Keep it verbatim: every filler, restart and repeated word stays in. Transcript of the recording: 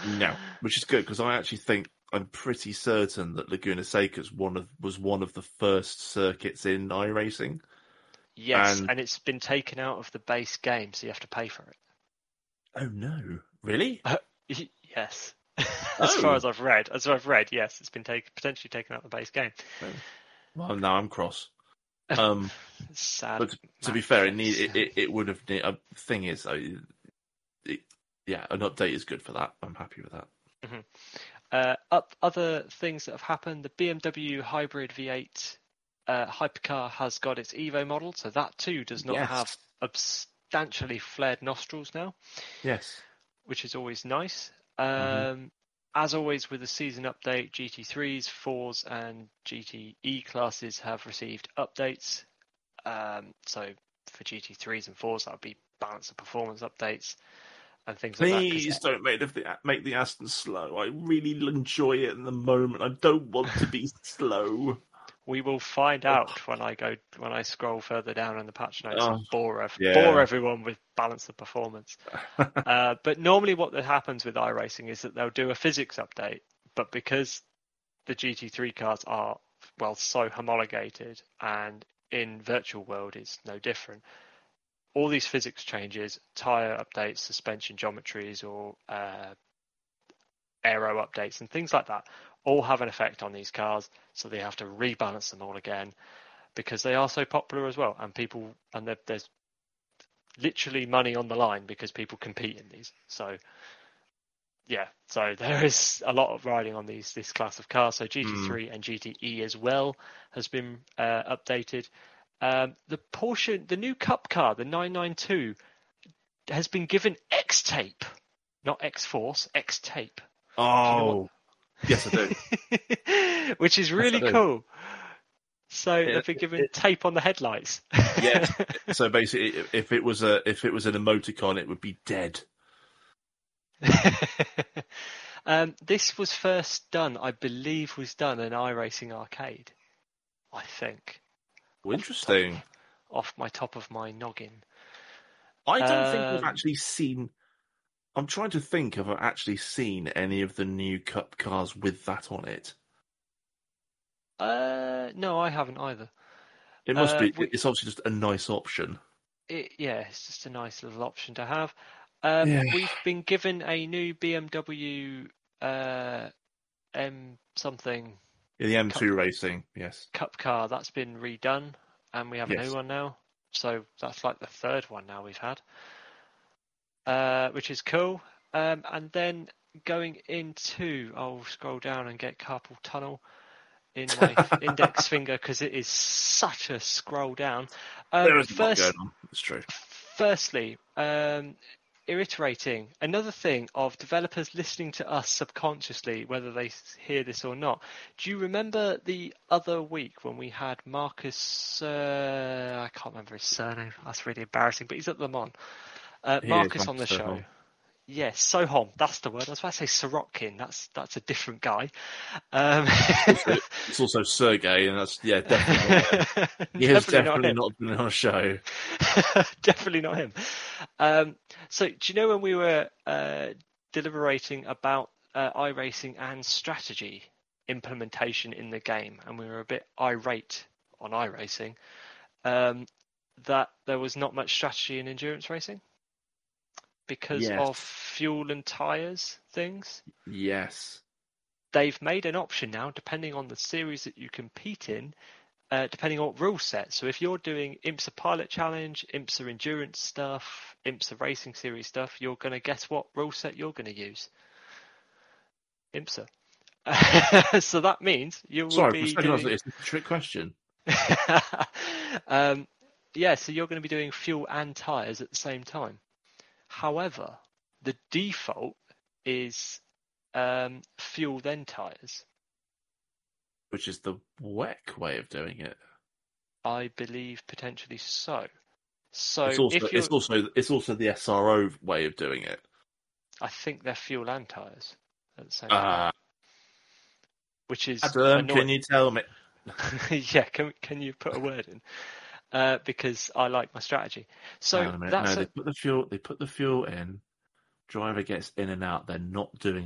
No, which is good because I actually think I'm pretty certain that Laguna Seca was one of was one of the first circuits in iRacing. Yes, And and it's been taken out of the base game, so you have to pay for it. oh no, really? Uh, yes. as Oh. far as I've read, as I've read, yes, it's been take, potentially taken out of the base game. Oh. Well, now I'm cross. Um, Sad. but to, to be fair, it, need, it, it it would have. Need, uh, thing is, I, it, yeah, an update is good for that. I'm happy with that. Mm-hmm. Uh, up other things that have happened: the B M W Hybrid V eight uh, hypercar has got its Evo model, so that too does not Yes. have substantially flared nostrils now. Yes, which is always nice. Um, mm-hmm. As always with the season update, G T threes, fours, and G T E classes have received updates. Um, so for G T threes and fours, that would be balance of performance updates and things Please like that. Please don't make the make the Aston slow. I really enjoy it in the moment. I don't want to be slow. We will find out when I go when I scroll further down in the patch notes oh, and bore, yeah. bore everyone with balance of performance. uh, but normally what happens with iRacing is that they'll do a physics update, but because the G T three cars are well so homologated and in virtual world is no different, all these physics changes, tyre updates, suspension geometries or uh, aero updates and things like that all have an effect on these cars, so they have to rebalance them all again because they are so popular as well, and people and there's literally money on the line because people compete in these. So yeah, so there is a lot of riding on these this class of cars. So G T three mm. and G T E as well has been uh, updated. Um, the Porsche, the new Cup car, the nine ninety-two, has been given X tape, not X Force, X tape. Oh. Yes, I do. Which is really yes, cool. So it, they've been given it, tape on the headlights. Yes. So basically, if it was a if it was an emoticon, it would be dead. um, this was first done, I believe, was done in iRacing Arcade. I think. Well, interesting. Off, off my top of my noggin. I don't um, think I've actually seen. I'm trying to think if I've actually seen any of the new Cup cars with that on it. Uh, no, I haven't either. It must uh, be. We, it's obviously just a nice option. It, yeah, it's just a nice little option to have. Um, yeah. We've been given a new B M W uh, M something. Yeah, the M two Cup, Racing, yes. Cup car that's been redone, and we have yes. a new one now. So that's like the third one now we've had. Uh, which is cool. Um, and then going into, I'll scroll down and get Carpal Tunnel in my index finger because it is such a scroll down. Um, there is first, a lot going on. It's true. Firstly, um, reiterating another thing of developers listening to us subconsciously, whether they hear this or not. Do you remember the other week when we had Marcus? Uh, I can't remember his surname. That's really embarrassing. But he's at Le Mans. Uh, Marcus on the show. Sohom. Yes, Sohom. That's the word. I was about to say Sorokin. That's that's a different guy. Um, it's, also, it's also Sergey, and that's yeah, definitely. He has definitely, definitely not, not been on a show. Definitely not him. Um, so, do you know when we were uh, deliberating about uh, iRacing and strategy implementation in the game, and we were a bit irate on iRacing, um, that there was not much strategy in endurance racing? Because yes. of fuel and tyres things? Yes. They've made an option now, depending on the series that you compete in, uh, depending on what rule set. So if you're doing IMSA Pilot Challenge, IMSA Endurance stuff, IMSA Racing Series stuff, you're going to guess what rule set you're going to use? IMSA. So that means you will Sorry, be for a doing... second, it's a trick question. um, yeah, so you're going to be doing fuel and tyres at the same time. However, the default is um, fuel then tyres. Which is the W E C way of doing it. I believe potentially so. So it's also if it's also it's also the S R O way of doing it. I think they're fuel and tyres at the same uh, time. Which is Adam, annoying. Can you tell me? yeah, can can you put a word in? Uh, because I like my strategy. So Hang on a minute. that's no, a... they put the fuel. They put the fuel in. Driver gets in and out. They're not doing